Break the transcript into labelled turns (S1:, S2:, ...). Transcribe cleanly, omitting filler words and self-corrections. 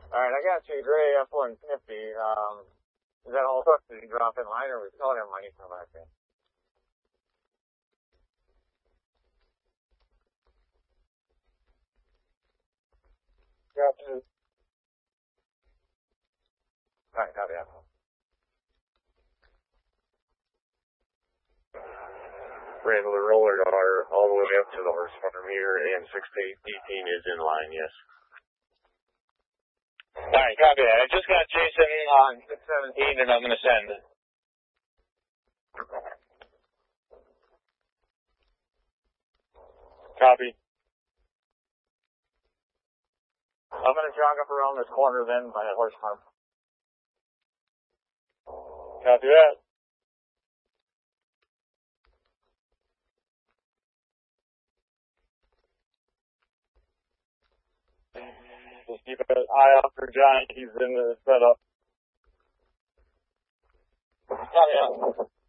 S1: Alright, I got you, Gray F-150. Is that all trucks that you drop in line, or we still have money come back in? Got you. Alright, copy that.
S2: Rambler roller are all the way up to the horsepower meter, and 618 is in line, yes.
S3: Alright, copy that. I just got Jason on 617 and I'm going to send it. Copy.
S1: I'm going to jog up around this corner then by that horse farm.
S3: Copy that. Just keep an eye out for John. He's in the setup.
S1: Copy that.